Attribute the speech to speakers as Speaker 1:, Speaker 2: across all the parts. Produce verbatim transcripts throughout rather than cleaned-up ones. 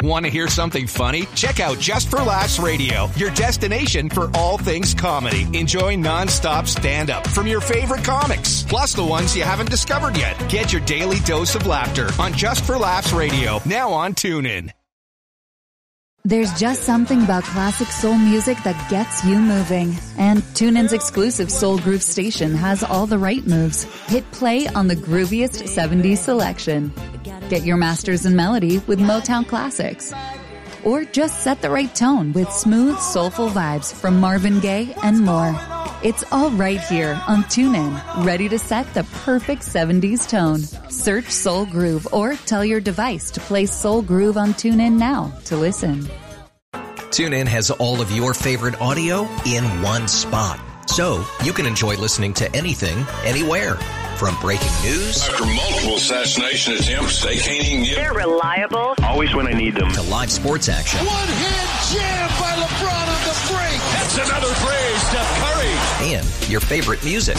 Speaker 1: Want to hear something funny? Check out Just for Laughs Radio, your destination for all things comedy. Enjoy non-stop stand-up from your favorite comics, plus the ones you haven't discovered yet. Get your daily dose of laughter on Just for Laughs Radio, now on TuneIn.
Speaker 2: There's just something about classic soul music that gets you moving. And TuneIn's exclusive Soul Groove station has all the right moves. Hit play on the grooviest seventies selection. Get your masters in melody with Motown classics. Or just set the right tone with smooth, soulful vibes from Marvin Gaye and more. It's all right here on TuneIn, ready to set the perfect seventies tone. Search Soul Groove or tell your device to play Soul Groove on TuneIn now to listen.
Speaker 3: TuneIn has all of your favorite audio in one spot, so you can enjoy listening to anything, anywhere. From breaking news
Speaker 4: after multiple assassination attempts, they can't even get.
Speaker 5: They're reliable.
Speaker 4: Always when I need them.
Speaker 3: To live sports action.
Speaker 6: One-hand jam by LeBron on the break.
Speaker 4: That's another three, Steph Curry.
Speaker 3: And your favorite music.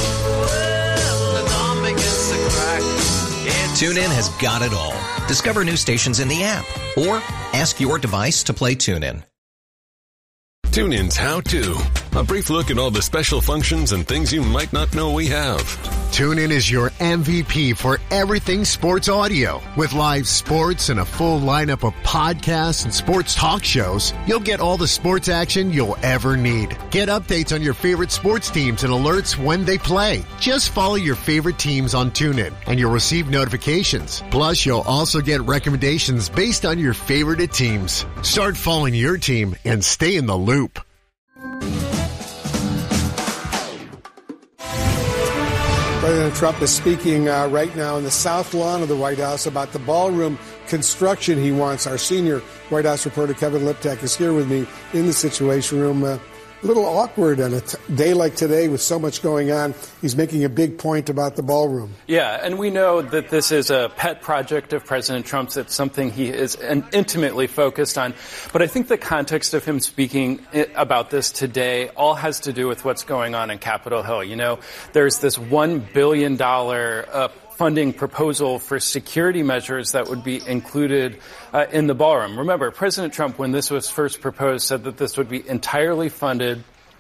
Speaker 3: TuneIn has got it all. Discover new stations in the app or ask your device to play TuneIn.
Speaker 7: TuneIn's How To. A brief look at all the special functions and things you might not know we have.
Speaker 8: TuneIn is your M V P for everything sports audio. With live sports and a full lineup of podcasts and sports talk shows, you'll get all the sports action you'll ever need. Get updates on your favorite sports teams and alerts when they play. Just follow your favorite teams on TuneIn and you'll receive notifications. Plus, you'll also get recommendations based on your favorite teams. Start following your team and stay in the loop.
Speaker 9: President Trump is speaking uh, right now in the South Lawn of the White House about the ballroom construction he wants. Our senior White House reporter Kevin Liptak is here with me in the Situation Room. Uh, a little awkward on a t- day like today with so much going on. He's making a big point about the ballroom.
Speaker 10: Yeah, and we know that this is a pet project of President Trump's. It's something he is intimately focused on. But I think the context of him speaking about this today all has to do with what's going on in Capitol Hill. You know, there's this one billion dollars uh, funding proposal for security measures that would be included uh, in the ballroom. Remember, President Trump, when this was first proposed, said that this would be entirely funded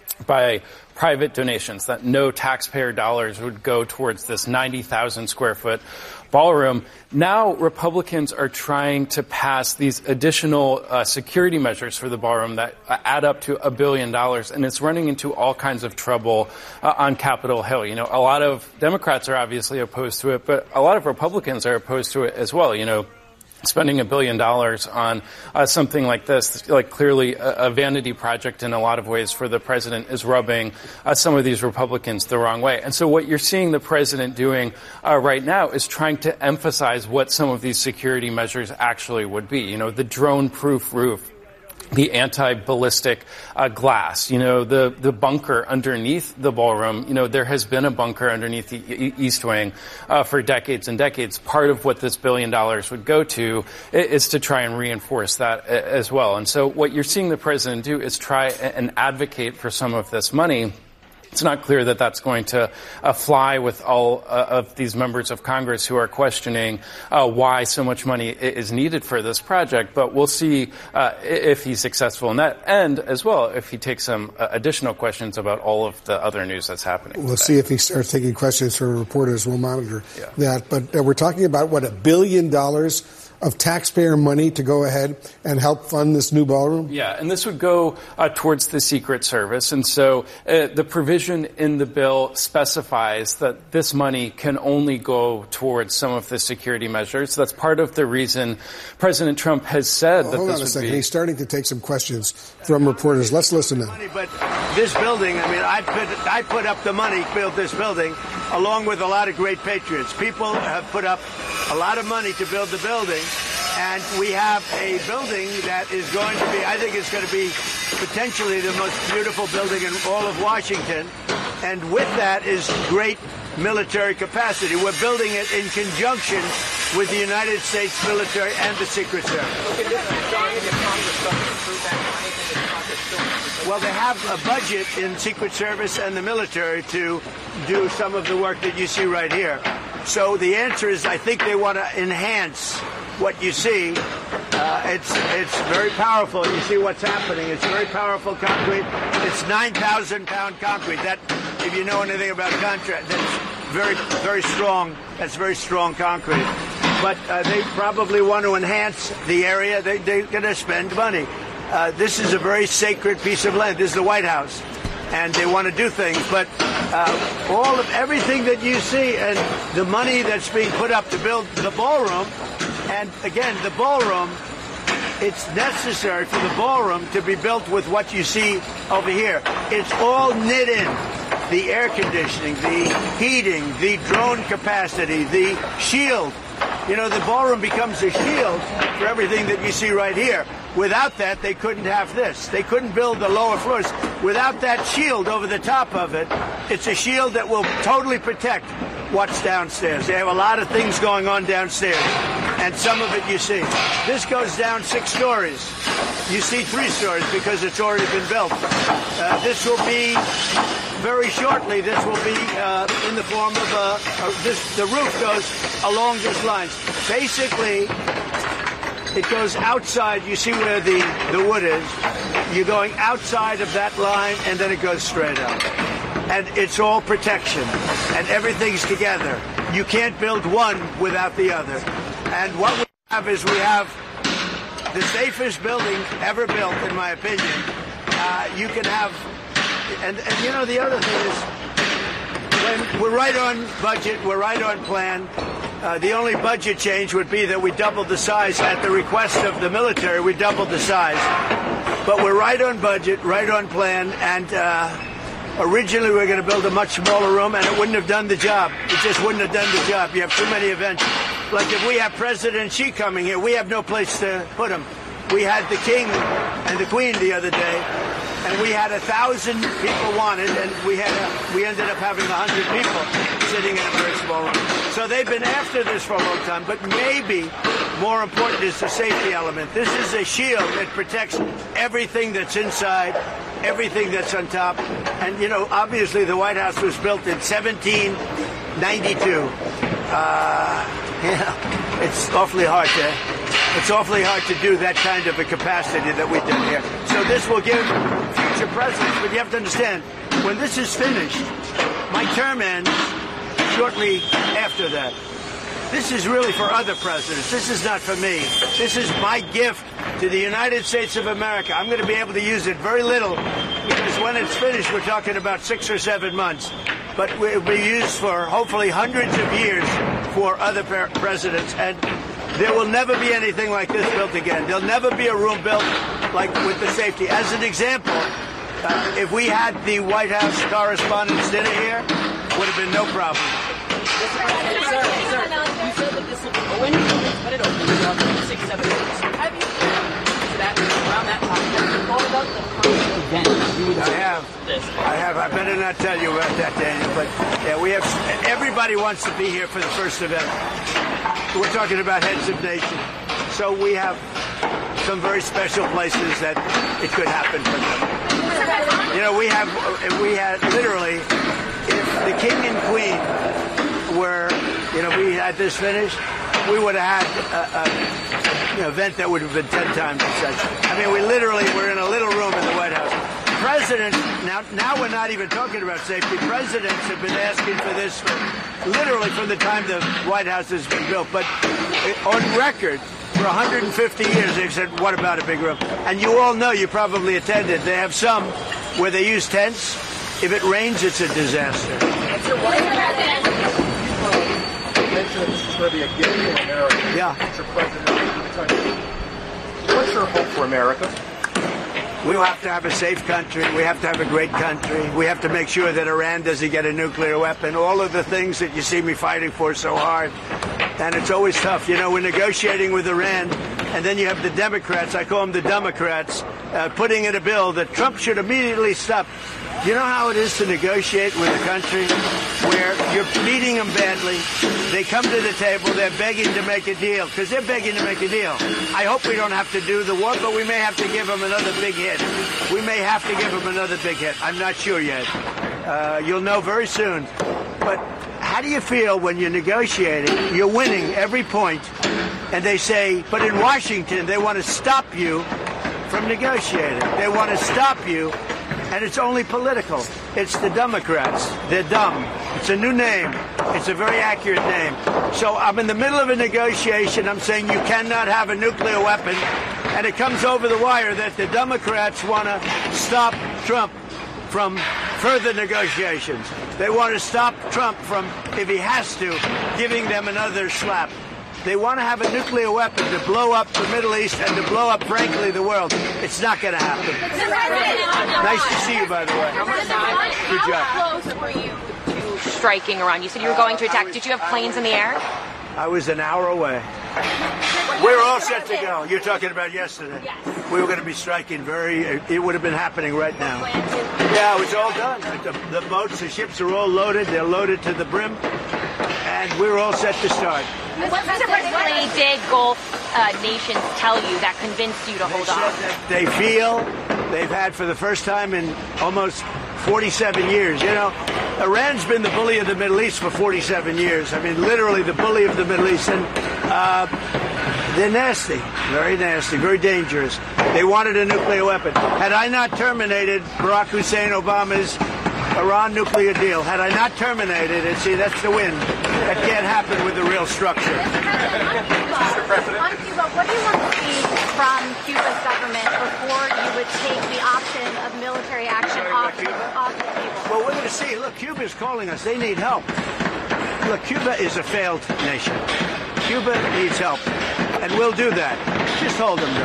Speaker 10: by private donations, that no taxpayer dollars would go towards this ninety thousand square foot ballroom. Now Republicans are trying to pass these additional uh, security measures for the ballroom that uh, add up to a billion dollars, and it's running into all kinds of trouble uh, on Capitol Hill. You know, a lot of Democrats are obviously opposed to it, but a lot of Republicans are opposed to it as well. You know, spending a billion dollars on uh, something like this, like clearly a, a vanity project in a lot of ways for the president, is rubbing uh, some of these Republicans the wrong way. And so what you're seeing the president doing uh, right now is trying to emphasize what some of these security measures actually would be. You know, the drone-proof roof, the anti-ballistic uh, glass, you know, the, the bunker underneath the ballroom. You know, there has been a bunker underneath the e- East Wing uh, for decades and decades. Part of what this billion dollars would go to is to try and reinforce that as well. And so what you're seeing the president do is try and advocate for some of this money. It's not clear that that's going to uh, fly with all uh, of these members of Congress who are questioning uh, why so much money is needed for this project. But we'll see uh, if he's successful in that, and as well if he takes some uh, additional questions about all of the other news that's happening.
Speaker 9: We'll
Speaker 10: today.
Speaker 9: see if he starts taking questions from reporters. We'll monitor yeah. that. But uh, we're talking about, what, a billion dollars of taxpayer money to go ahead and help fund this new ballroom?
Speaker 10: Yeah, and this would go uh, towards the Secret Service. And so uh, the provision in the bill specifies that this money can only go towards some of the security measures. That's part of the reason President Trump has said
Speaker 9: well,
Speaker 10: that
Speaker 9: hold
Speaker 10: this
Speaker 9: on a
Speaker 10: would
Speaker 9: second.
Speaker 10: be...
Speaker 9: He's starting to take some questions from reporters. Let's listen in.
Speaker 11: But this building, I mean, I put, I put up the money, built this building, along with a lot of great patriots. People have put up a lot of money to build the building. And we have a building that is going to be, I think it's going to be potentially the most beautiful building in all of Washington. And with that is great military capacity. We're building it in conjunction with the United States military and the Secret Service. Well, they have a budget in Secret Service and the military to do some of the work that you see right here. So the answer is, I think they want to enhance what you see, Uh, it's it's very powerful. You see what's happening. It's very powerful concrete. It's nine thousand pound concrete. That, if you know anything about concrete, that's very, very strong. That's very strong concrete. But uh, they probably want to enhance the area. They, they're going to spend money. Uh, this is a very sacred piece of land. This is the White House. And they want to do things. But uh, all of everything that you see and the money that's being put up to build the ballroom, and again, the ballroom, it's necessary for the ballroom to be built with what you see over here. It's all knit in. The air conditioning, the heating, the drone capacity, the shield. You know, the ballroom becomes a shield for everything that you see right here. Without that, they couldn't have this. They couldn't build the lower floors. Without that shield over the top of it, it's a shield that will totally protect what's downstairs. They have a lot of things going on downstairs, and some of it you see. This goes down six stories. You see three stories because it's already been built. Uh, this will be, very shortly, this will be uh, in the form of a, a this, the roof goes along this line. Basically, it goes outside. You see where the, the wood is. You're going outside of that line, and then it goes straight up. And it's all protection, and everything's together. You can't build one without the other. And what we have is we have the safest building ever built, in my opinion. Uh, you can have, and, and you know, the other thing is, when we're right on budget, we're right on plan. Uh, the only budget change would be that we doubled the size at the request of the military. We doubled the size. But we're right on budget, right on plan, and uh, originally we were going to build a much smaller room, and it wouldn't have done the job. It just wouldn't have done the job. You have too many events. Like if we have President Xi coming here, we have no place to put him. We had the King and the Queen the other day, and we had a thousand people wanted, and we had a, we ended up having a hundred people sitting in a very small room. So they've been after this for a long time, but maybe more important is the safety element. This is a shield that protects everything that's inside, everything that's on top. And, you know, obviously the White House was built in seventeen ninety-two. Uh, yeah, it's awfully hard to, it's awfully hard to do that kind of a capacity that we did here. So this will give future presidents, but you have to understand, when this is finished, my term ends shortly after that. This is really for other presidents. This is not for me. This is my gift to the United States of America. I'm going to be able to use it very little because when it's finished, we're talking about six or seven months. But it will be used for hopefully hundreds of years for other presidents. And there will never be anything like this built again. There'll never be a room built like with the safety. As an example, uh, if we had the White House Correspondents' Dinner here, would have been no problem.
Speaker 5: Sir, sir, you said that this will be when you put it open in six, seven months. Have you to that around that time all about the current event? You would
Speaker 11: I have.
Speaker 5: This.
Speaker 11: I have. I better not tell you about that, Daniel. But yeah, we have. Everybody wants to be here for the first event. We're talking about heads of nation, so we have some very special places that it could happen for them. You know, we have. We had literally, if the King and Queen were, you know, we had this finished, we would have had a, a you know, event that would have been ten times such. I mean, we literally were in a little room in the White House. Presidents, now, now we're not even talking about safety. Presidents have been asking for this for literally from the time the White House has been built. But on record, for one hundred fifty years, they've said, what about a big room? And you all know, you probably attended, they have some where they use tents. If it rains, it's a disaster.
Speaker 12: This is going to be a gift to America.
Speaker 11: Yeah.
Speaker 12: Future president of the country. What's your hope for America?
Speaker 11: We have to have a safe country. We have to have a great country. We have to make sure that Iran doesn't get a nuclear weapon. All of the things that you see me fighting for so hard. And it's always tough. You know, we're negotiating with Iran, and then you have the Democrats, I call them the Democrats, uh, putting in a bill that Trump should immediately stop. You know how it is to negotiate with a country where you're beating them badly? They come to the table, they're begging to make a deal, because they're begging to make a deal. I hope we don't have to do the war, but we may have to give them another big hit. We may have to give them another big hit. I'm not sure yet. Uh, you'll know very soon. But how do you feel when you're negotiating? You're winning every point, And they say, but in Washington, they want to stop you from negotiating. They want to stop you, and it's only political. It's the Democrats. They're dumb. It's a new name. It's a very accurate name. So I'm in the middle of a negotiation. I'm saying you cannot have a nuclear weapon, and it comes over the wire that the Democrats want to stop Trump from further negotiations. They want to stop Trump from, if he has to, giving them another slap. They want to have a nuclear weapon to blow up the Middle East and to blow up, frankly, the world. It's not going to happen. Nice to see you, by the way. Good job.
Speaker 13: How close were you to striking Iran? You said you were going to attack. Did you have planes in the air?
Speaker 11: I was an hour away. We were all set to go. You're talking about yesterday. Yes. We were going to be striking very, it would have been happening right now. Yeah, it was all done. The, the boats, the ships are all loaded. They're loaded to the brim. And we were all set to start.
Speaker 13: What specifically did Gulf uh, nations tell you that convinced you to hold on?
Speaker 11: They feel they've had for the first time in almost forty-seven years. You know, Iran's been the bully of the Middle East for forty-seven years. I mean, literally the bully of the Middle East. And uh, they're nasty, very nasty, very dangerous. They wanted a nuclear weapon. Had I not terminated Barack Hussein Obama's Iran nuclear deal, had I not terminated it, see, that's the win. That can't happen with the real structure.
Speaker 13: On Cuba, what do you want to see from Cuba's government before you would take the option of military action off, off the table?
Speaker 11: Well, we're going to see. Look, Cuba's calling us. They need help. Look, Cuba is a failed nation. Cuba needs help, and we'll do that. Just hold them,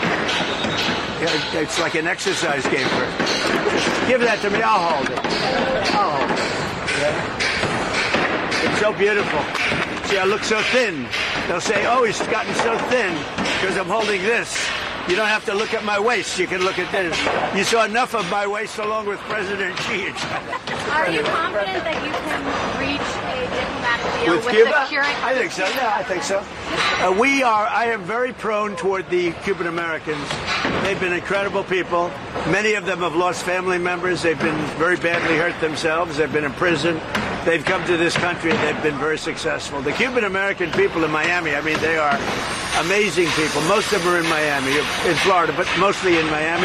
Speaker 11: though. It's like an exercise game for it. Just give that to me. I'll hold it. I'll hold it. Yeah. It's so beautiful. See, I look so thin. They'll say, oh, he's gotten so thin because I'm holding this. You don't have to look at my waist. You can look at this. You saw enough of my waist along with President Xi.
Speaker 13: Are you confident that you can reach a diplomatic deal
Speaker 11: with,
Speaker 13: with
Speaker 11: Cuba?
Speaker 13: the current?
Speaker 11: I think so. Yeah, I think so. Uh, we are, I am very prone toward the Cuban Americans. They've been incredible people. Many of them have lost family members. They've been very badly hurt themselves. They've been in prison. They've come to this country and they've been very successful. The Cuban American people in Miami, I mean, they are amazing people. Most of them are in Miami, in Florida, but mostly in Miami.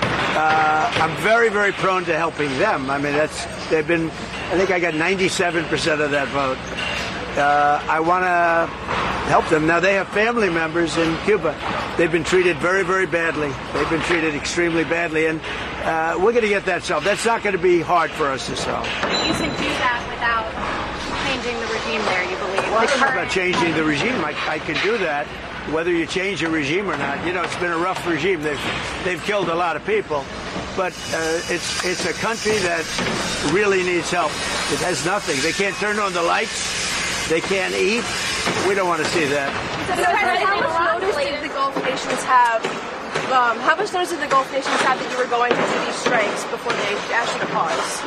Speaker 11: Uh, I'm very, very prone to helping them. I mean, that's, they've been, I think I got ninety-seven percent of that vote. Uh, I want to help them. Now, they have family members in Cuba. They've been treated very, very badly. They've been treated extremely badly, and uh, we're going to get that solved. That's not going to be hard for us to solve.
Speaker 13: You can do that without changing the regime there, you believe?
Speaker 11: Well, it's not about changing the regime. I, I can do that, whether you change the regime or not. You know, it's been a rough regime. They've they've killed a lot of people, but uh, it's it's a country that really needs help. It has nothing. They can't turn on the lights. They can't eat. We don't want to see that.
Speaker 14: How much notice did the Gulf nations have? Um, how much notice did the Gulf nations have that you were going to do these strikes before they actually paused?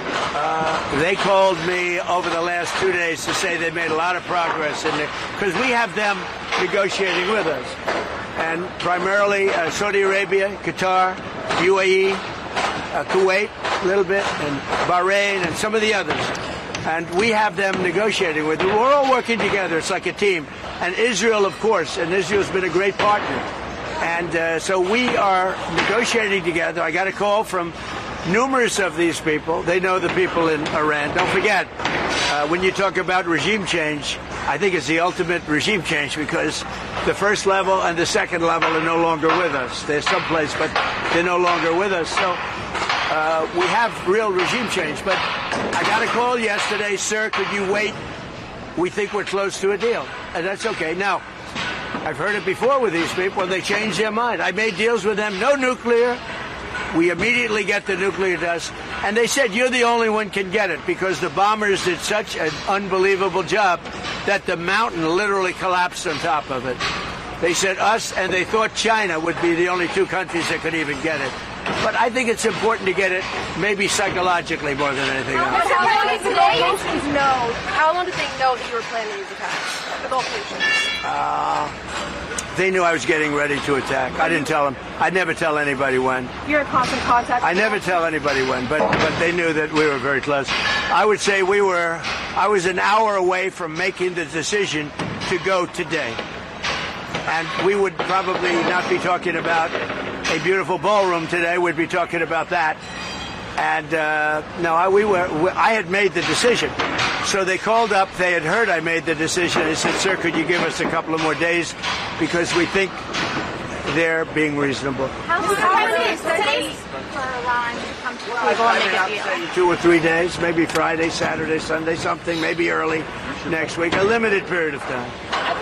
Speaker 11: Uh, they called me over the last two days to say they made a lot of progress in it because we have them negotiating with us, and primarily uh, Saudi Arabia, Qatar, U A E, uh, Kuwait, a little bit, and Bahrain, and some of the others. And we have them negotiating with them. We're all working together. It's like a team. And Israel, of course, and Israel's been a great partner. And uh, so we are negotiating together. I got a call from numerous of these people. They know the people in Iran. Don't forget, uh, when you talk about regime change, I think it's the ultimate regime change because the first level and the second level are no longer with us. They're someplace, but they're no longer with us. So uh, we have real regime change. But I got a call yesterday, sir, could you wait? We think we're close to a deal. And that's okay. Now, I've heard it before with these people. They change their mind. I made deals with them. No nuclear. We immediately get the nuclear dust. And they said, you're the only one can get it because the bombers did such an unbelievable job that the mountain literally collapsed on top of it. They said us, and they thought China would be the only two countries that could even get it. But I think it's important to get it maybe psychologically more than anything else.
Speaker 14: How long did the Gulf nations know? How long did they know that you were planning these attacks? The Gulf nations.
Speaker 11: Uh, they knew I was getting ready to attack. I didn't tell them. I'd never tell anybody when.
Speaker 14: You're in constant contact?
Speaker 11: I never tell anybody when, but but they knew that we were very close. I would say we were, I was an hour away from making the decision to go today. and we would probably not be talking about a beautiful ballroom today. We'd be talking about that. And uh, no, I, we were. I had made the decision. So they called up. They had heard I made the decision. They said, "Sir, could you give us a couple of more days because we think they're being reasonable."
Speaker 13: How many days for allowing you to come to people and make a deal?
Speaker 11: Two or three days, maybe Friday, Saturday, Sunday, something, maybe early next week, a limited period of time.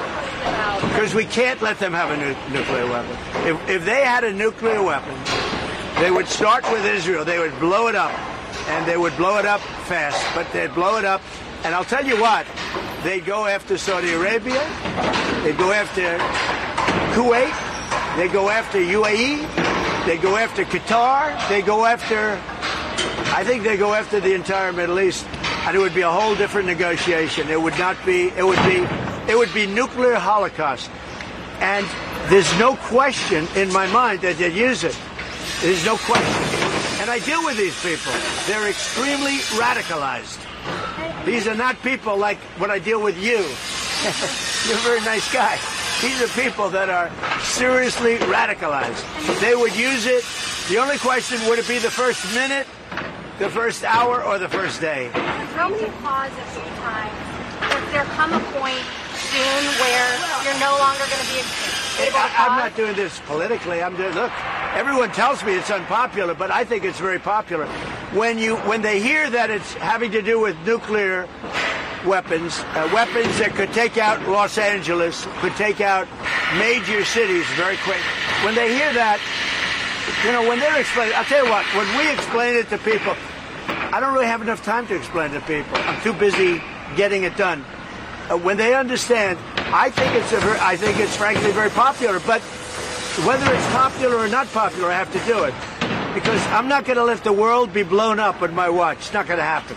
Speaker 11: Because we can't let them have a nu- nuclear weapon. If, if they had a nuclear weapon, they would start with Israel. They would blow it up, and they would blow it up fast. But they'd blow it up, and I'll tell you what, they'd go after Saudi Arabia, they'd go after Kuwait, they'd go after U A E, they'd go after Qatar, they'd go after, I think they'd go after the entire Middle East, and it would be a whole different negotiation. It would not be, it would be, it would be nuclear holocaust. And there's no question in my mind that they'd use it. There's no question. And I deal with these people. They're extremely radicalized. These are not people like when I deal with you. You're a very nice guy. These are people that are seriously radicalized. They would use it. The only question, would it be the first minute, the first hour, or the first day?
Speaker 13: How many pause at some time? Does there come a point soon where you're no longer going to be able to pause?
Speaker 11: I'm not doing this politically. I'm doing, look, everyone tells me it's unpopular, but I think it's very popular. When you, when they hear that it's having to do with nuclear weapons, uh, weapons that could take out Los Angeles, could take out major cities very quick. When they hear that, you know, when they're explaining, I'll tell you what, when we explain it to people, I don't really have enough time to explain it to people. I'm too busy getting it done. Uh, when they understand, I think it's a very, I think it's frankly very popular. But whether it's popular or not popular, I have to do it because I'm not going to let the world be blown up on my watch. It's not going to happen.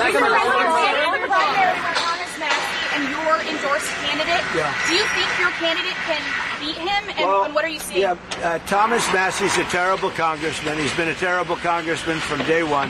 Speaker 15: And your endorsed candidate,
Speaker 11: yeah.
Speaker 15: Do you think your candidate can beat him? And,
Speaker 11: well,
Speaker 15: and what are you seeing?
Speaker 11: Yeah, uh, Thomas Massie's a terrible congressman. He's been a terrible congressman from day one.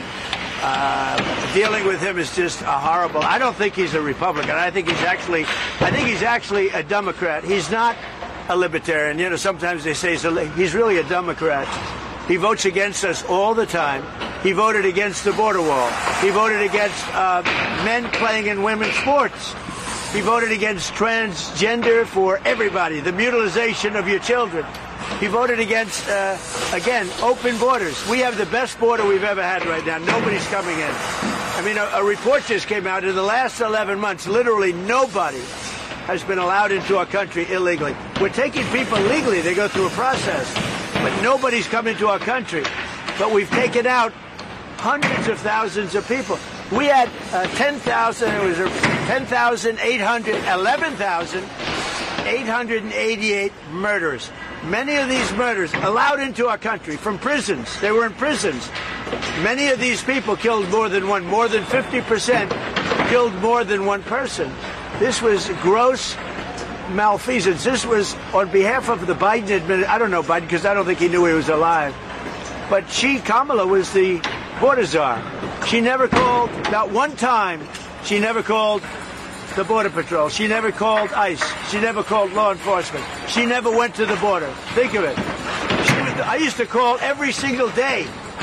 Speaker 11: Uh, dealing with him is just a horrible. I don't think he's a Republican. I think he's actually, I think he's actually a Democrat. He's not a libertarian. You know, sometimes they say he's, a, he's really a Democrat. He votes against us all the time. He voted against the border wall. He voted against uh, men playing in women's sports. He voted against transgender for everybody, the mutilization of your children. He voted against, uh, again, open borders. We have the best border we've ever had right now. Nobody's coming in. I mean, a, a report just came out. In the last eleven months, literally nobody has been allowed into our country illegally. We're taking people legally. They go through a process. But nobody's come into our country. But we've taken out hundreds of thousands of people. We had uh, ten thousand, it was ten thousand eight hundred, eleven thousand eight hundred eighty-eight murders. Many of these murders allowed into our country from prisons. They were in prisons. Many of these people killed more than one. More than fifty percent killed more than one person. This was gross malfeasance. This was on behalf of the Biden administration. I don't know Biden because I don't think he knew he was alive. But she, Kamala, was the border czar. She never called, not one time, she never called the Border Patrol. She never called ICE. She never called law enforcement. She never went to the border. Think of it. She was, I used to call every single day.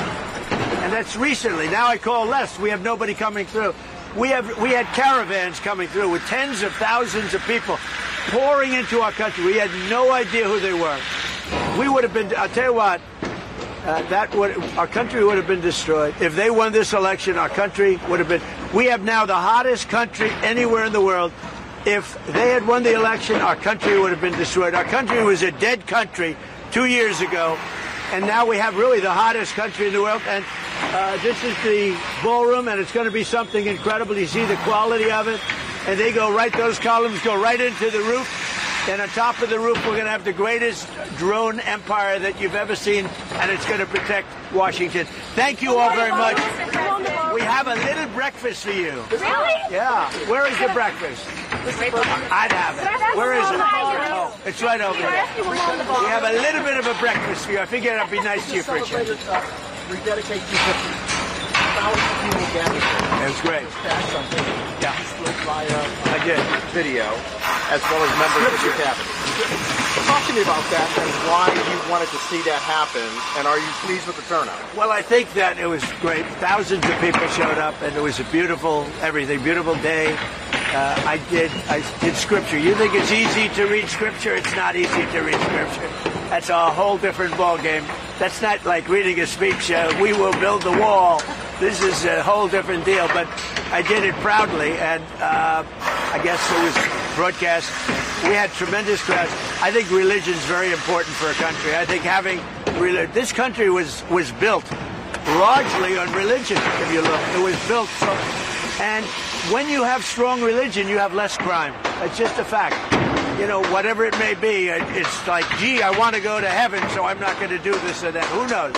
Speaker 11: And that's recently. Now I call less. We have nobody coming through. We have we had caravans coming through with tens of thousands of people pouring into our country. We had no idea who they were. We would have been, I'll tell you what, Uh, that would, our country would have been destroyed. If they won this election, our country would have been, we have now the hottest country anywhere in the world. If they had won the election, our country would have been destroyed. Our country was a dead country two years ago, and now we have really the hottest country in the world. And uh, this is the ballroom, and it's going to be something incredible. You see the quality of it, and they go right, those columns go right into the roof. And on top of the roof, we're going to have the greatest drone empire that you've ever seen, and it's going to protect Washington. Thank you all very much. We have a little breakfast for you.
Speaker 13: Really?
Speaker 11: Yeah. Where is your breakfast? I'd have it. Where is it? Oh, it's right over there. We have a little bit of a breakfast for you. I figured it'd be nice to you, Pritchard.
Speaker 12: We dedicate two hundred fifty thousand people gathered.
Speaker 11: It was great.
Speaker 12: Yeah.
Speaker 11: I did.
Speaker 12: Video, as well as members of your cabinet. Talk to me about that and why you wanted to see that happen, and are you pleased with the turnout?
Speaker 11: Well, I think that it was great. Thousands of people showed up, and it was a beautiful, everything, beautiful day. Uh, I did I did scripture. You think it's easy to read scripture? It's not easy to read scripture. That's a whole different ball game. That's not like reading a speech. Uh, we will build the wall. This is a whole different deal. But I did it proudly, and uh, I guess it was broadcast. We had tremendous crowds. I think religion is very important for a country. I think having this country was was built largely on religion. If you look, it was built so. And when you have strong religion, you have less crime. It's just a fact. You know, whatever it may be, it's like, gee, I want to go to heaven, so I'm not going to do this or that. Who knows?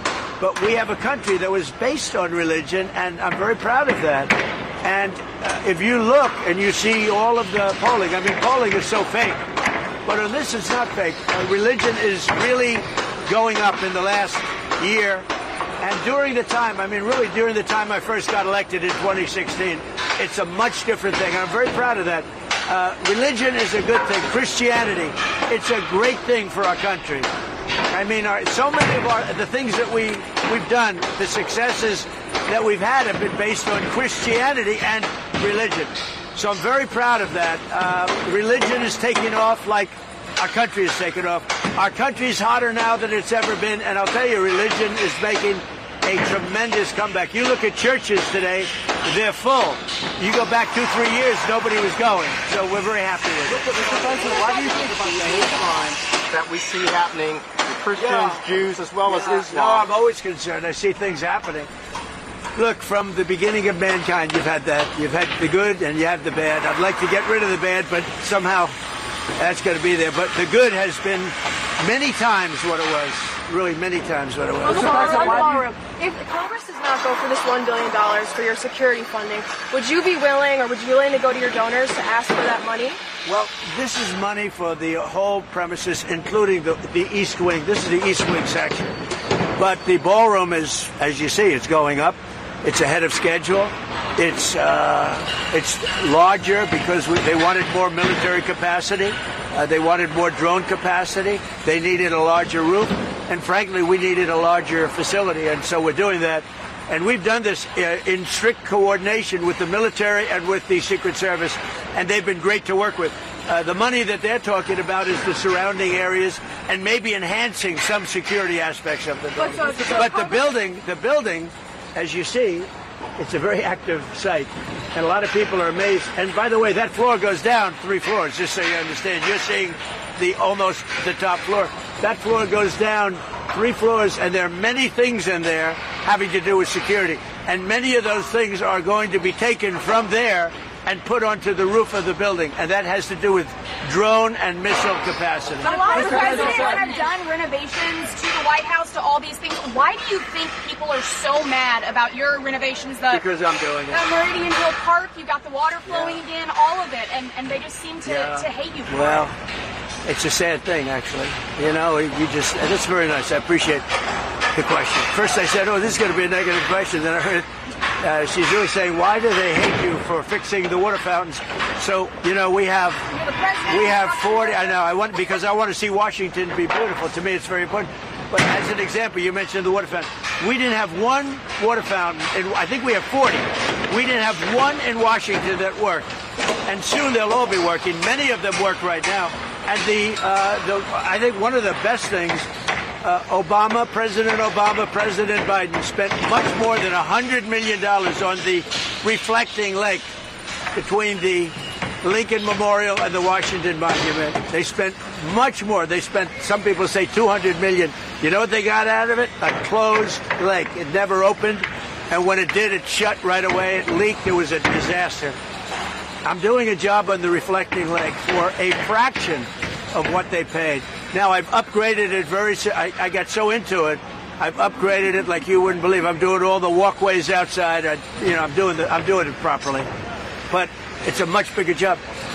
Speaker 11: But we have a country that was based on religion, and I'm very proud of that. And uh, if you look and you see all of the polling, I mean, polling is so fake. But on this, it's not fake. Uh, religion is really going up in the last year. And during the time, I mean, really during the time I first got elected in twenty sixteen, it's a much different thing. I'm very proud of that. Uh, religion is a good thing. Christianity, it's a great thing for our country. I mean, our, so many of our, the things that we, we've done, the successes that we've had have been based on Christianity and religion. So I'm very proud of that. Uh, religion is taking off like our country is taking off. Our country's hotter now than it's ever been, and I'll tell you, religion is making a tremendous comeback. You look at churches today, they're full. You go back two, three years, nobody was going. So we're very happy with it.
Speaker 12: Mister President, why do you think about the hate crime that we see happening with Christians, yeah. Jews, as well yeah. as Islam?
Speaker 11: No, I'm always concerned. I see things happening. Look, from the beginning of mankind, you've had that. You've had the good and you have the bad. I'd like to get rid of the bad, but somehow that's going to be there. But the good has been many times what it was. Really many times what it was.
Speaker 14: On the ballroom, on the ballroom. If Congress does not go for this one billion dollars for your security funding, would you be willing or would you be willing to go to your donors to ask for that money?
Speaker 11: Well, this is money for the whole premises, including the, the East Wing. This is the East Wing section. But the ballroom is, as you see, it's going up. It's ahead of schedule. It's uh, it's larger because we, they wanted more military capacity. Uh, they wanted more drone capacity. They needed a larger roof. And frankly, we needed a larger facility. And so we're doing that. And we've done this uh, in strict coordination with the military and with the Secret Service. And they've been great to work with. Uh, the money that they're talking about is the surrounding areas and maybe enhancing some security aspects of the building. But, so, but the building, the building, as you see, it's a very active site, and a lot of people are amazed. And by the way, that floor goes down three floors, just so you understand. You're seeing the almost the top floor. That floor goes down three floors, and there are many things in there having to do with security. And many of those things are going to be taken from there and put onto the roof of the building, and that has to do with drone and missile capacity.
Speaker 15: A lot of presidents have done renovations to the White House, to all these things. Why do you think people are so mad about your renovations? The,
Speaker 11: because I'm doing it.
Speaker 15: The Meridian Hill Park, you've got the water flowing yeah. again, all of it, and, and they just seem to, yeah. to hate you for
Speaker 11: well,
Speaker 15: it.
Speaker 11: Well, it's a sad thing, actually. You know, you just, and it's very nice. I appreciate the question. First I said, oh, this is going to be a negative question. Then I heard Uh, she's really saying, why do they hate you for fixing the water fountains? So, you know, we have we have forty. I know. I want because I want to see Washington be beautiful. To me, it's very important. But as an example, you mentioned the water fountain. We didn't have one water fountain, and I think we have forty. We didn't have one in Washington that worked, and soon they'll all be working. Many of them work right now. And the, uh, the I think one of the best things. Uh, Obama, President Obama, President Biden spent much more than one hundred million dollars on the reflecting lake between the Lincoln Memorial and the Washington Monument. They spent much more. They spent, some people say two hundred million dollars. You know what they got out of it? A closed lake. It never opened. And when it did, it shut right away. It leaked. It was a disaster. I'm doing a job on the reflecting lake for a fraction of what they paid. Now, I've upgraded it very, I, I got so into it, I've upgraded it like you wouldn't believe. I'm doing all the walkways outside. I, you know, I'm doing the, I'm doing it properly. But it's a much bigger job.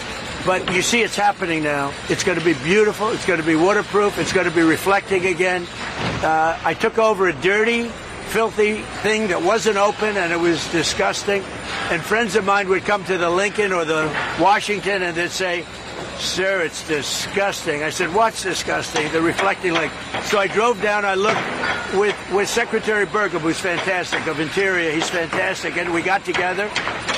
Speaker 11: But you see it's happening now. It's going to be beautiful. It's going to be waterproof. It's going to be reflecting again. Uh, I took over a dirty, filthy thing that wasn't open, and it was disgusting. And friends of mine would come to the Lincoln or the Washington, and they'd say, sir, it's disgusting. I said, what's disgusting? The reflecting light. So I drove down. I looked with, with Secretary Burgum, who's fantastic, of Interior. He's fantastic. And we got together.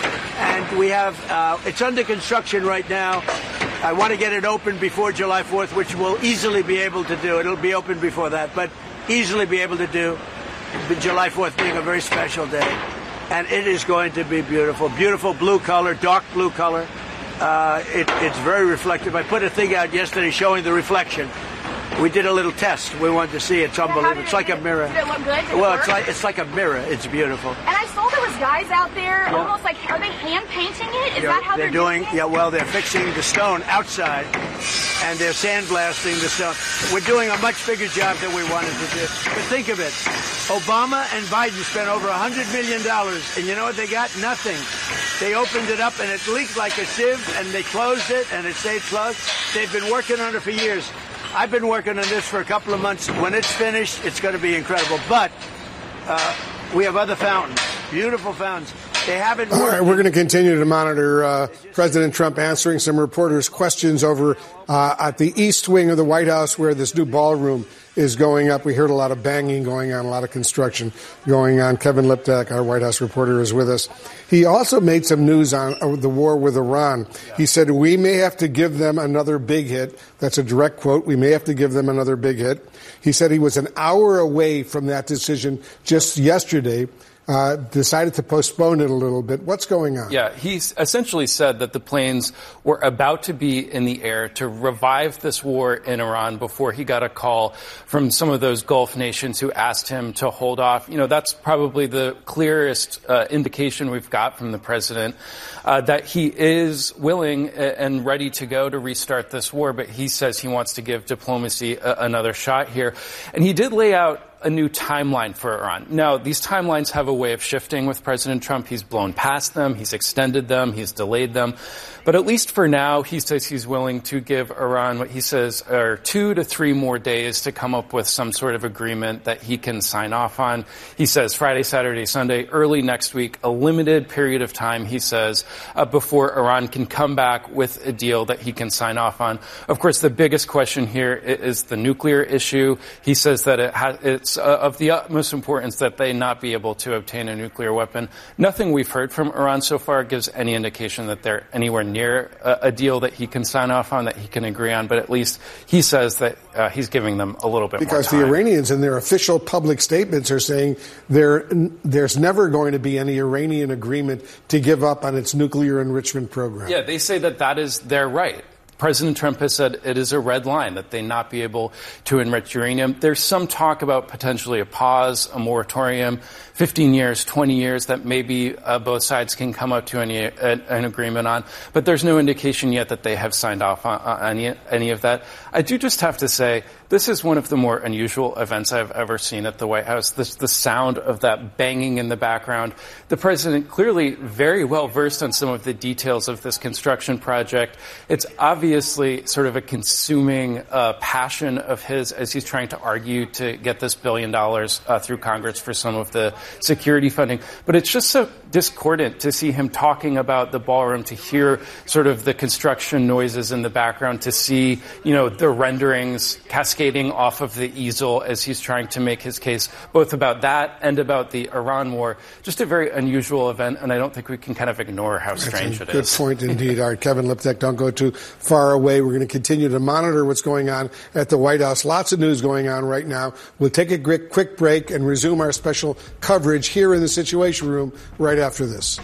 Speaker 11: And we have, uh, it's under construction right now. I want to get it open before July fourth, which we'll easily be able to do. It'll be open before that, but easily be able to do. July fourth being a very special day. And it is going to be beautiful. Beautiful blue color, dark blue color. Uh, it, it's very reflective. I put a thing out yesterday showing the reflection. We did a little test. We wanted to see it. It's unbelievable. It's like a mirror.
Speaker 15: Did it look good? Did
Speaker 11: well,
Speaker 15: it
Speaker 11: it's like it's like a mirror. It's beautiful.
Speaker 15: And I saw there was guys out there,
Speaker 11: yeah.
Speaker 15: almost like, are they hand painting it? Is
Speaker 11: yeah,
Speaker 15: that how they're,
Speaker 11: they're doing?
Speaker 15: doing it?
Speaker 11: Yeah, well, they're fixing the stone outside, and they're sandblasting the stone. We're doing a much bigger job than we wanted to do. But think of it: Obama and Biden spent over a hundred million dollars, and you know what they got? Nothing. They opened it up, and it leaked like a sieve, and they closed it, and it stayed closed. They've been working on it for years. I've been working on this for a couple of months. When it's finished, it's going to be incredible. But uh, we have other fountains, beautiful fountains. They haven't
Speaker 9: All right, we're going to continue to monitor uh, President Trump answering some reporters' questions over uh, at the east wing of the White House where this new ballroom is going up. We heard a lot of banging going on, a lot of construction going on. Kevin Liptak, our White House reporter, is with us. He also made some news on uh, the war with Iran. He said, we may have to give them another big hit. That's a direct quote. We may have to give them another big hit. He said he was an hour away from that decision just yesterday. Uh, decided to postpone it a little bit. What's going on?
Speaker 10: Yeah, he essentially said that the planes were about to be in the air to revive this war in Iran before he got a call from some of those Gulf nations who asked him to hold off. You know, that's probably the clearest uh, indication we've got from the president uh, that he is willing and ready to go to restart this war, but he says he wants to give diplomacy a- another shot here. And he did lay out a new timeline for Iran. Now, these timelines have a way of shifting with President Trump. He's blown past them. He's extended them. He's delayed them. But at least for now, he says he's willing to give Iran what he says are two to three more days to come up with some sort of agreement that he can sign off on. He says Friday, Saturday, Sunday, early next week, a limited period of time, he says, uh, before Iran can come back with a deal that he can sign off on. Of course, the biggest question here is the nuclear issue. He says that it ha- it's uh, of the utmost importance that they not be able to obtain a nuclear weapon. Nothing we've heard from Iran so far gives any indication that they're anywhere near near a, a deal that he can sign off on, that he can agree on, but at least he says that uh, he's giving them a little bit
Speaker 9: because
Speaker 10: more time.
Speaker 9: The Iranians in their official public statements are saying there there's never going to be any Iranian agreement to give up on its nuclear enrichment program.
Speaker 10: Yeah, they say that that is their right. President Trump has said it is a red line that they not be able to enrich uranium. There's some talk about potentially a pause, a moratorium, fifteen years, twenty years that maybe uh, both sides can come up to any, uh, an agreement on. But there's no indication yet that they have signed off on, on any, any of that. I do just have to say, this is one of the more unusual events I've ever seen at the White House. This, the sound of that banging in the background. The president clearly very well versed on some of the details of this construction project. It's obviously sort of a consuming uh, passion of his as he's trying to argue to get this billion dollars uh, through Congress for some of the security funding. But it's just so discordant to see him talking about the ballroom, to hear sort of the construction noises in the background, to see, you know, the renderings cascading off of the easel as he's trying to make his case both about that and about the Iran war. Just a very unusual event, and I don't think we can kind of ignore how strange it
Speaker 9: is. Good point indeed. All right, Kevin Liptak, don't go too far away. We're going to continue to monitor what's going on at the White House. Lots of news going on right now. We'll take a quick, quick break and resume our special coverage here in the Situation Room right after this.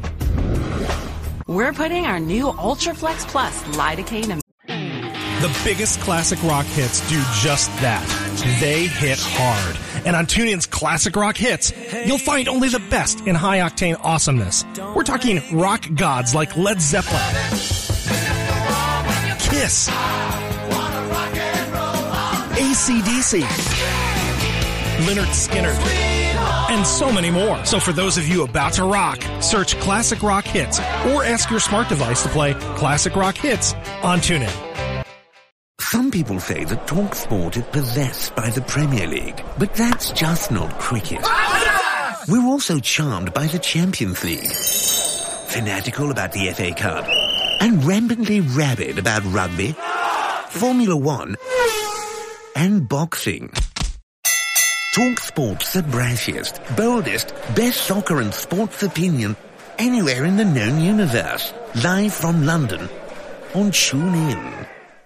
Speaker 16: We're putting our new Ultraflex Plus lidocaine and
Speaker 17: the biggest classic rock hits do just that. They hit hard. And on TuneIn's Classic Rock Hits, you'll find only the best in high-octane awesomeness. We're talking rock gods like Led Zeppelin, Kiss, A C D C, Lynyrd Skynyrd, and so many more. So for those of you about to rock, search Classic Rock Hits or ask your smart device to play Classic Rock Hits on TuneIn.
Speaker 18: Some people say that TalkSport is possessed by the Premier League, but that's just not cricket. We're also charmed by the Champions League, fanatical about the F A Cup, and rampantly rabid about rugby, Formula One, and boxing. TalkSport's the brashiest, boldest, best soccer and sports opinion anywhere in the known universe. Live from London on TuneIn.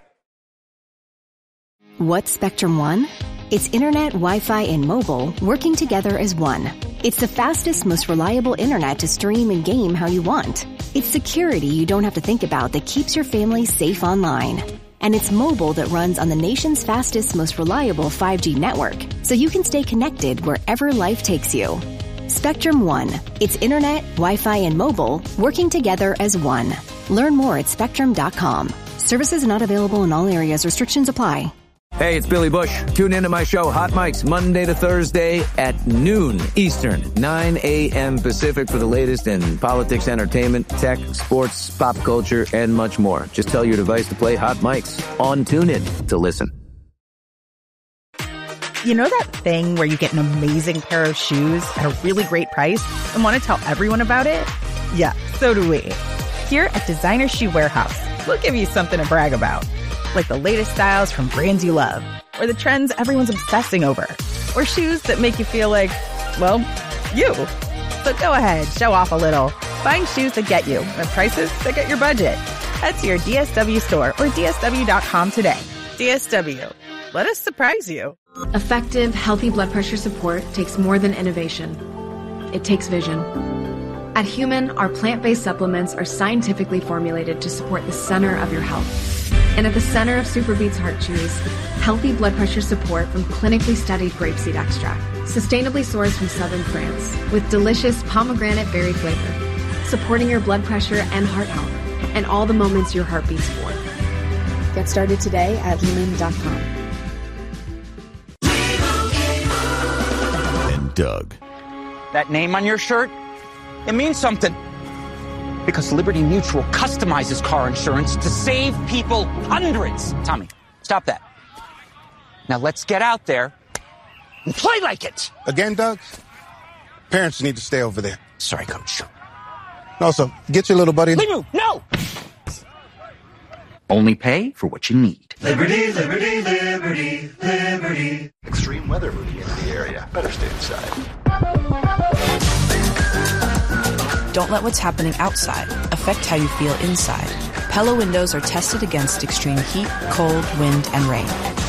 Speaker 19: What's Spectrum One? It's internet, Wi-Fi, and mobile working together as one. It's the fastest, most reliable internet to stream and game how you want. It's security you don't have to think about that keeps your family safe online. And it's mobile that runs on the nation's fastest, most reliable five G network, so you can stay connected wherever life takes you. Spectrum One. It's internet, Wi-Fi, and mobile working together as one. Learn more at spectrum dot com. Services not available in all areas. Restrictions apply.
Speaker 20: Hey, it's Billy Bush. Tune into my show, Hot Mics, Monday to Thursday at noon Eastern, nine a.m. Pacific for the latest in politics, entertainment, tech, sports, pop culture, and much more. Just tell your device to play Hot Mics on TuneIn to listen.
Speaker 21: You know that thing where you get an amazing pair of shoes at a really great price and want to tell everyone about it? Yeah, so do we. Here at Designer Shoe Warehouse, we'll give you something to brag about. Like the latest styles from brands you love, or the trends everyone's obsessing over, or shoes that make you feel like, well, you. So go ahead, show off a little. Find shoes that get you at prices that get your budget. Head to your D S W store or D S W dot com today. D S W. Let us surprise you.
Speaker 22: Effective, healthy blood pressure support takes more than innovation. It takes vision. At Human, our plant-based supplements are scientifically formulated to support the center of your health. And at the center of Superbeats Heart Chews, healthy blood pressure support from clinically studied grapeseed extract, sustainably sourced from southern France, with delicious pomegranate berry flavor, supporting your blood pressure and heart health, and all the moments your heart beats for. Get started today at human dot com.
Speaker 23: And Doug.
Speaker 24: That name on your shirt, it means something. Because Liberty Mutual customizes car insurance to save people hundreds. Tommy, stop that. Now let's get out there and play like it.
Speaker 25: Again, Doug? Parents need to stay over there.
Speaker 24: Sorry, Coach.
Speaker 25: Also, get your little buddy.
Speaker 24: Leave you. No! Only pay for what you need.
Speaker 26: Liberty, liberty, liberty, liberty. Extreme weather moving into the area. Better stay inside.
Speaker 16: Don't let what's happening outside affect how you feel inside. Pella windows are tested against extreme heat, cold, wind, and rain.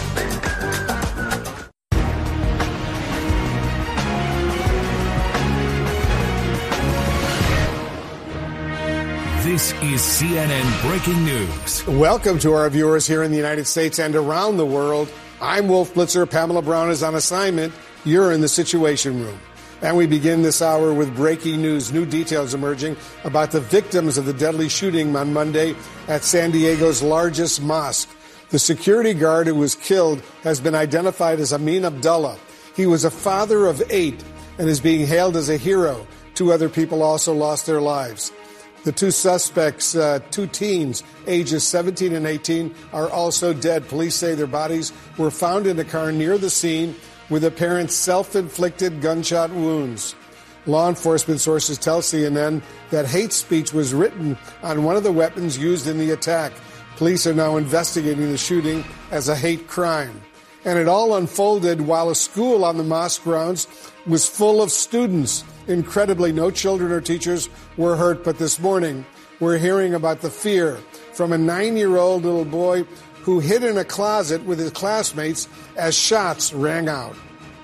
Speaker 27: This is C N N Breaking News.
Speaker 9: Welcome to our viewers here in the United States and around the world. I'm Wolf Blitzer. Pamela Brown is on assignment. You're in the Situation Room. And we begin this hour with breaking news. New details emerging about the victims of the deadly shooting on Monday at San Diego's largest mosque. The security guard who was killed has been identified as Amin Abdullah. He was a father of eight and is being hailed as a hero. Two other people also lost their lives. The two suspects, uh, two teens, ages seventeen and eighteen, are also dead. Police say their bodies were found in a car near the scene with apparent self-inflicted gunshot wounds. Law enforcement sources tell C N N that hate speech was written on one of the weapons used in the attack. Police are now investigating the shooting as a hate crime. And it all unfolded while a school on the mosque grounds was full of students. Incredibly, no children or teachers were hurt, but this morning we're hearing about the fear from a nine-year-old little boy who hid in a closet with his classmates as shots rang out.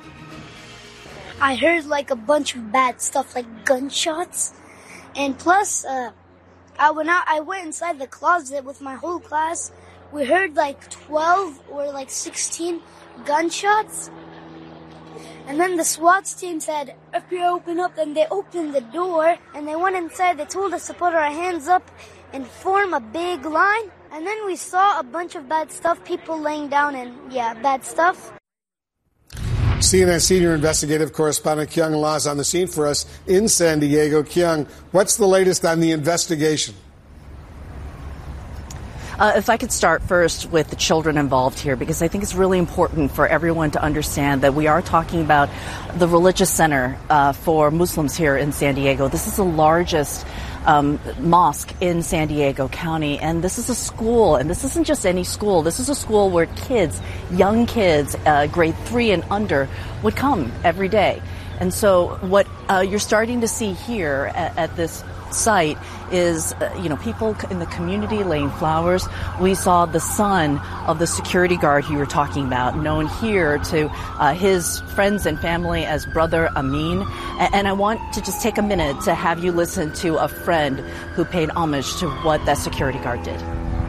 Speaker 28: I heard like a bunch of bad stuff, like gunshots. And plus, uh, I went out, I went inside the closet with my whole class. We heard like twelve or like sixteen gunshots. And then the SWAT team said, if you open up, and they opened the door and they went inside. They told us to put our hands up and form a big line. And then we saw a bunch of bad stuff, people laying down and, yeah, bad stuff.
Speaker 9: C N N senior investigative correspondent Kyung La is on the scene for us in San Diego. Kyung, what's the latest on the investigation?
Speaker 1: Uh, if I could start first with the children involved here, because I think it's really important for everyone to understand that we are talking about the religious center uh, for Muslims here in San Diego. This is the largest um, mosque in San Diego County, and this is a school, and this isn't just any school. This is a school where kids, young kids, uh, grade three and under, would come every day. And so what uh, you're starting to see here at, at this site is, uh, you know, people in the community laying flowers. We saw the son of the security guard you were talking about, known here to uh, his friends and family as Brother Amin. And, and I want to just take a minute to have you listen to a friend who paid homage to what that security guard did.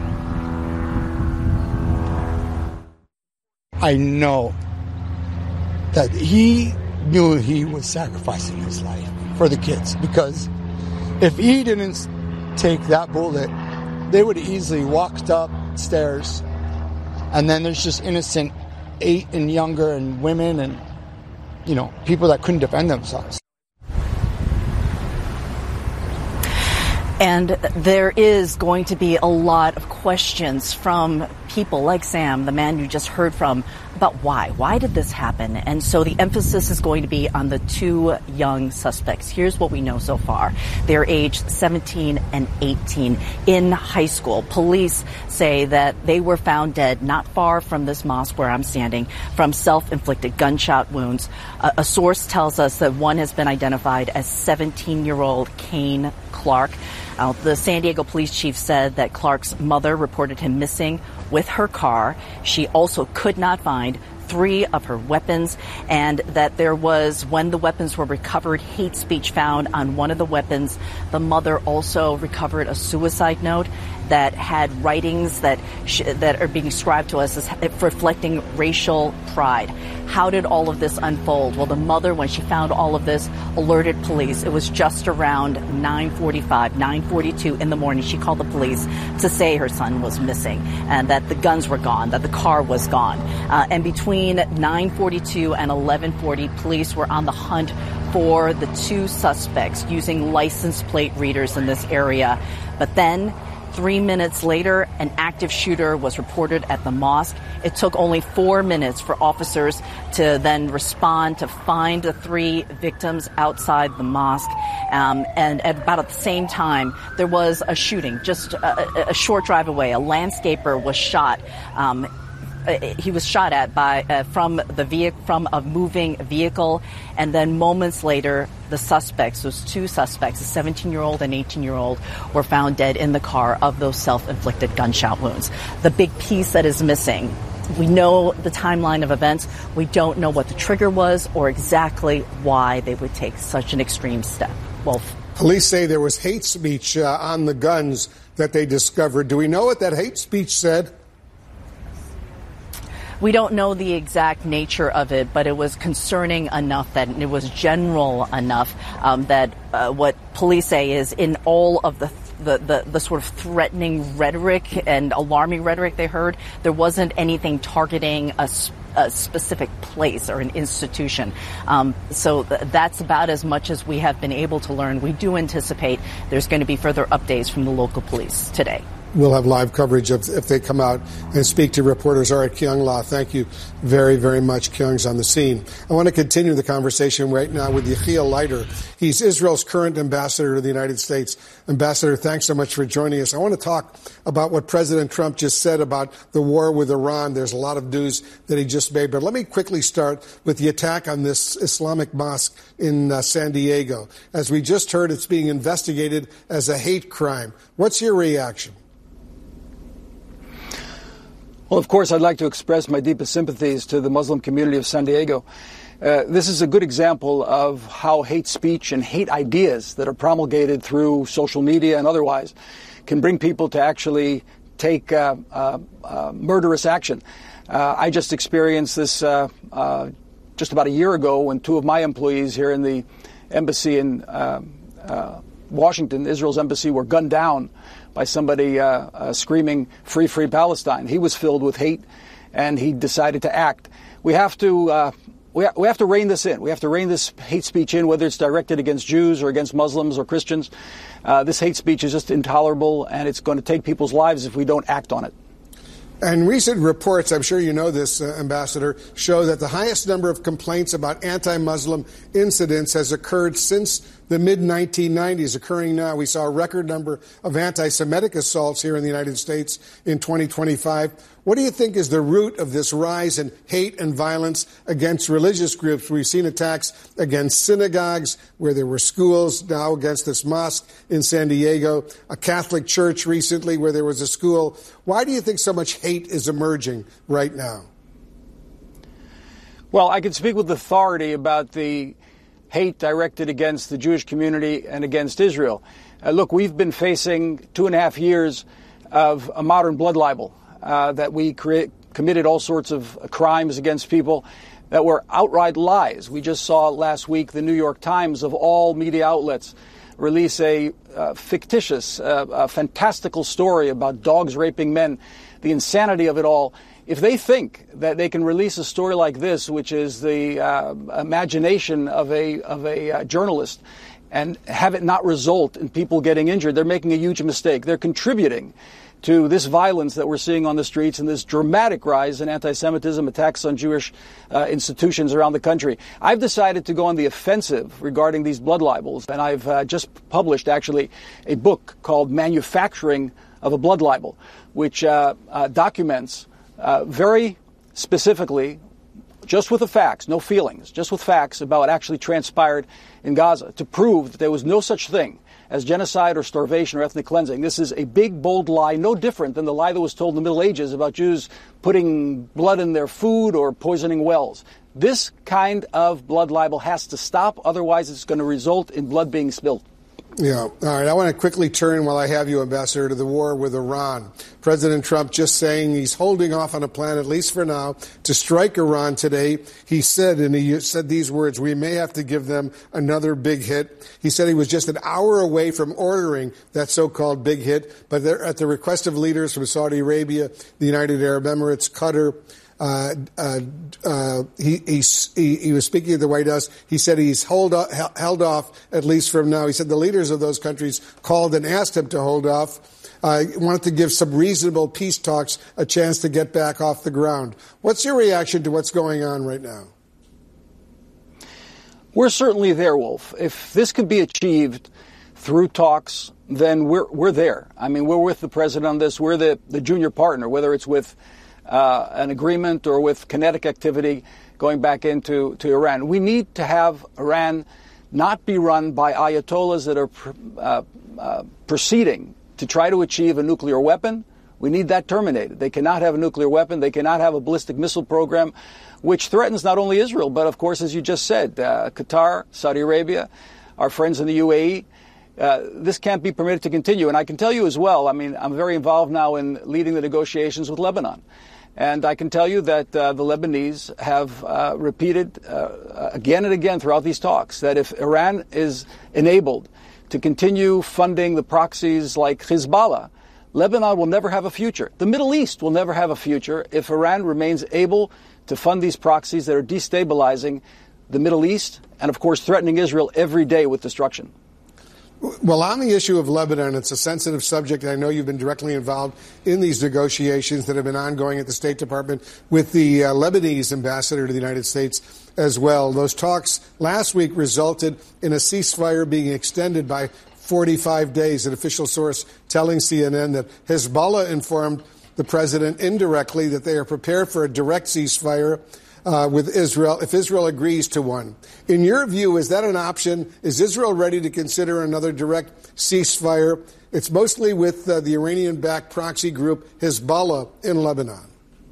Speaker 2: I know that he knew he was sacrificing his life for the kids, because if he didn't take that bullet, they would have easily walked upstairs, and then there's just innocent eight and younger and women and, you know, people that couldn't defend themselves.
Speaker 1: And there is going to be a lot of questions from people like Sam, the man you just heard from, about why. Why did this happen? And so the emphasis is going to be on the two young suspects. Here's what we know so far. They're aged seventeen and eighteen in high school. Police say that they were found dead not far from this mosque where I'm standing from self-inflicted gunshot wounds. A, a source tells us that one has been identified as seventeen-year-old Kane Clark. Uh, the San Diego police chief said that Clark's mother reported him missing with her car. She also could not find three of her weapons, and that there was, when the weapons were recovered, hate speech found on one of the weapons. The mother also recovered a suicide note that had writings that sh- that are being described to us as reflecting racial pride. How did all of this unfold? Well, the mother, when she found all of this, alerted police. It was just around nine forty-five, nine forty-two in the morning. She called the police to say her son was missing and that the guns were gone, that the car was gone. Uh, and between nine forty-two and eleven forty, police were on the hunt for the two suspects using license plate readers in this area. But then, Three minutes later, an active shooter was reported at the mosque. It took only four minutes for officers to then respond to find the three victims outside the mosque. Um, and at about at the same time, there was a shooting just a, a short drive away. A landscaper was shot. Um, He was shot at by uh, from the vehicle, from a moving vehicle, and then moments later, the suspects, those two suspects, a seventeen-year-old and eighteen-year-old, were found dead in the car of those self-inflicted gunshot wounds. The big piece that is missing, we know the timeline of events. We don't know what the trigger was or exactly why they would take such an extreme step. Wolf.
Speaker 9: Police say there was hate speech uh, on the guns that they discovered. Do we know what that hate speech said?
Speaker 1: We don't know the exact nature of it, but it was concerning enough that it was general enough um, that uh, what police say is in all of the, the, the, the sort of threatening rhetoric and alarming rhetoric they heard, there wasn't anything targeting a, a specific place or an institution. Um, so th- that's about as much as we have been able to learn. We do anticipate there's going to be further updates from the local police today.
Speaker 9: We'll have live coverage of, if they come out and speak to reporters. All right, Kyung La, thank you very, very much. Kyung's on the scene. I want to continue the conversation right now with Yechiel Leiter. He's Israel's current ambassador to the United States. Ambassador, thanks so much for joining us. I want to talk about what President Trump just said about the war with Iran. There's a lot of news that he just made, but let me quickly start with the attack on this Islamic mosque in uh, San Diego. As we just heard, it's being investigated as a hate crime. What's your reaction?
Speaker 3: Well, of course, I'd like to express my deepest sympathies to the Muslim community of San Diego. Uh, this is a good example of how hate speech and hate ideas that are promulgated through social media and otherwise can bring people to actually take uh, uh, uh, murderous action. Uh, I just experienced this uh, uh, just about a year ago when two of my employees here in the embassy in uh, uh, Washington, Israel's embassy, were gunned down by somebody uh, uh, screaming, "Free, free Palestine." He was filled with hate, and he decided to act. We have to uh, we, we have to rein this in. We have to rein this hate speech in, whether it's directed against Jews or against Muslims or Christians. Uh, this hate speech is just intolerable, and it's going to take people's lives if we don't act on it.
Speaker 9: And recent reports, I'm sure you know this, uh, Ambassador, show that the highest number of complaints about anti-Muslim incidents has occurred since the mid nineteen nineties, occurring now. We saw a record number of anti-Semitic assaults here in the United States in twenty twenty-five. What do you think is the root of this rise in hate and violence against religious groups? We've seen attacks against synagogues, where there were schools, now against this mosque in San Diego, a Catholic church recently where there was a school. Why do you think so much hate is emerging right now?
Speaker 3: Well, I can speak with authority about the hate directed against the Jewish community and against Israel. Uh, look, we've been facing two and a half years of a modern blood libel, uh, that we create, committed all sorts of crimes against people that were outright lies. We just saw last week the New York Times, of all media outlets, release a uh, fictitious, uh, a fantastical story about dogs raping men, the insanity of it all. If they think that they can release a story like this, which is the uh, imagination of a of a uh, journalist, and have it not result in people getting injured, they're making a huge mistake. They're contributing to this violence that we're seeing on the streets and this dramatic rise in anti-Semitism, attacks on Jewish uh, institutions around the country. I've decided to go on the offensive regarding these blood libels, and I've uh, just published, actually, a book called Manufacturing of a Blood Libel, which uh, uh, documents Uh, very specifically, just with the facts, no feelings, just with facts about what actually transpired in Gaza, to prove that there was no such thing as genocide or starvation or ethnic cleansing. This is a big, bold lie, no different than the lie that was told in the Middle Ages about Jews putting blood in their food or poisoning wells. This kind of blood libel has to stop, otherwise it's going to result in blood being spilled.
Speaker 9: Yeah. All right. I want to quickly turn, while I have you, Ambassador, to the war with Iran. President Trump just saying he's holding off on a plan, at least for now, to strike Iran today. He said, and he said these words, "We may have to give them another big hit." He said he was just an hour away from ordering that so-called big hit, but they're at the request of leaders from Saudi Arabia, the United Arab Emirates, Qatar. Uh, uh, uh, he, he, he was speaking at the White House. He said he's hold off, held off at least from now. He said the leaders of those countries called and asked him to hold off. Uh, wanted to give some reasonable peace talks a chance to get back off the ground. What's your reaction to what's going on right now?
Speaker 3: We're certainly there, Wolf. If this could be achieved through talks, then we're we're there. I mean, we're with the president on this. We're the, the junior partner, whether it's with Uh, an agreement or with kinetic activity going back into to Iran. We need to have Iran not be run by ayatollahs that are pr- uh, uh, proceeding to try to achieve a nuclear weapon. We need that terminated. They cannot have a nuclear weapon. They cannot have a ballistic missile program, which threatens not only Israel, but, of course, as you just said, uh, Qatar, Saudi Arabia, our friends in the U A E. Uh, this can't be permitted to continue. And I can tell you as well, I mean, I'm very involved now in leading the negotiations with Lebanon. And I can tell you that uh, the Lebanese have uh, repeated uh, again and again throughout these talks that if Iran is enabled to continue funding the proxies like Hezbollah, Lebanon will never have a future. The Middle East will never have a future if Iran remains able to fund these proxies that are destabilizing the Middle East and, of course, threatening Israel every day with destruction.
Speaker 9: Well, on the issue of Lebanon, it's a sensitive subject, and I know you've been directly involved in these negotiations that have been ongoing at the State Department with the uh, Lebanese ambassador to the United States as well. Those talks last week resulted in a ceasefire being extended by forty-five days, an official source telling C N N that Hezbollah informed the president indirectly that they are prepared for a direct ceasefire Uh, with Israel, if Israel agrees to one. In your view, is that an option? Is Israel ready to consider another direct ceasefire? It's mostly with uh, the Iranian-backed proxy group Hezbollah in Lebanon.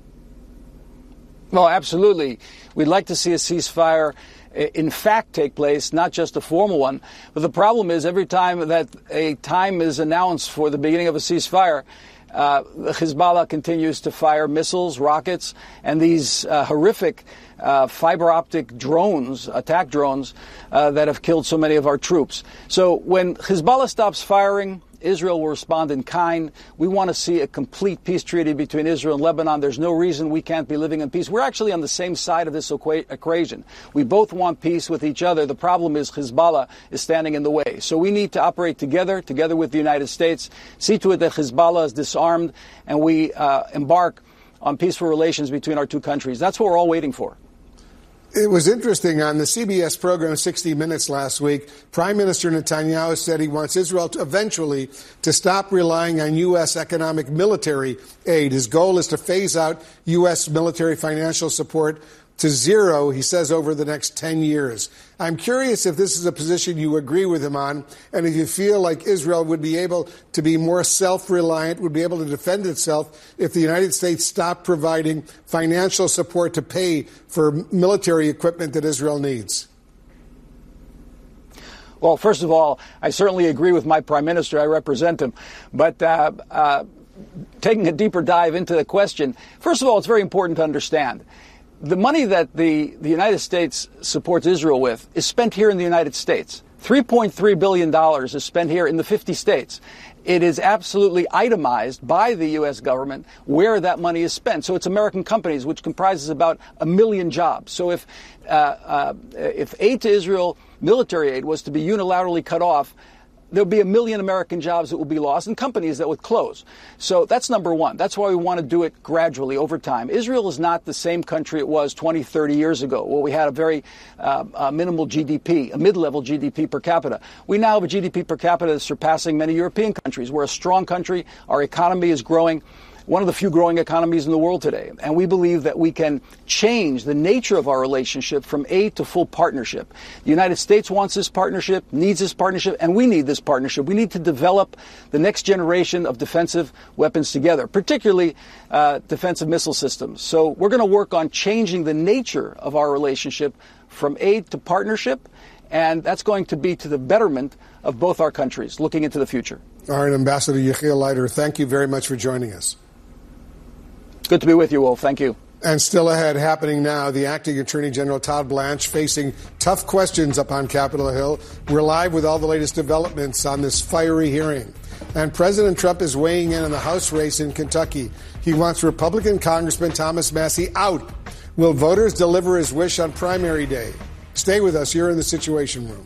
Speaker 3: Well, absolutely. We'd like to see a ceasefire, in fact, take place, not just a formal one. But the problem is every time that a time is announced for the beginning of a ceasefire, Uh, Hezbollah continues to fire missiles, rockets, and these uh, horrific uh, fiber optic drones, attack drones, uh, that have killed so many of our troops. So when Hezbollah stops firing, Israel will respond in kind. We want to see a complete peace treaty between Israel and Lebanon. There's no reason we can't be living in peace. We're actually on the same side of this equa- equation. We both want peace with each other. The problem is Hezbollah is standing in the way. So we need to operate together, together with the United States, see to it that Hezbollah is disarmed, and we uh, embark on peaceful relations between our two countries. That's what we're all waiting for.
Speaker 9: It was interesting. On the C B S program sixty minutes last week, Prime Minister Netanyahu said he wants Israel to eventually to stop relying on U S economic military aid. His goal is to phase out U S military financial support to zero, he says, over the next ten years. I'm curious if this is a position you agree with him on, and if you feel like Israel would be able to be more self-reliant, would be able to defend itself if the United States stopped providing financial support to pay for military equipment that Israel needs.
Speaker 3: Well, first of all, I certainly agree with my prime minister. I represent him. But uh, uh, taking a deeper dive into the question, first of all, it's very important to understand the money that the, the United States supports Israel with is spent here in the United States. three point three billion dollars is spent here in the fifty states. It is absolutely itemized by the U S government where that money is spent. So it's American companies, which comprises about a million jobs. So if uh, uh, if aid to Israel, military aid, was to be unilaterally cut off, there'll be a million American jobs that will be lost and companies that would close. So that's number one. That's why we want to do it gradually over time. Israel is not the same country it was twenty, thirty years ago, where we had a very uh, uh, minimal G D P, a mid-level G D P per capita. We now have a G D P per capita that's surpassing many European countries. We're a strong country. Our economy is growing. One of the few growing economies in the world today. And we believe that we can change the nature of our relationship from aid to full partnership. The United States wants this partnership, needs this partnership, and we need this partnership. We need to develop the next generation of defensive weapons together, particularly uh, defensive missile systems. So we're going to work on changing the nature of our relationship from aid to partnership, and that's going to be to the betterment of both our countries, looking into the future.
Speaker 9: All right, Ambassador Yechiel Leiter, thank you very much for joining us.
Speaker 3: Good to be with you, Wolf. Thank you.
Speaker 9: And still ahead, happening now, the acting Attorney General Todd Blanche facing tough questions up on Capitol Hill. We're live with all the latest developments on this fiery hearing. And President Trump is weighing in on the House race in Kentucky. He wants Republican Congressman Thomas Massie out. Will voters deliver his wish on primary day? Stay with us. You're in the Situation Room.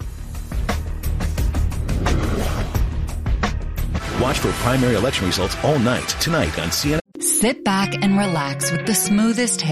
Speaker 27: Watch for primary election results all night tonight on C N N.
Speaker 4: Sit back and relax with the smoothest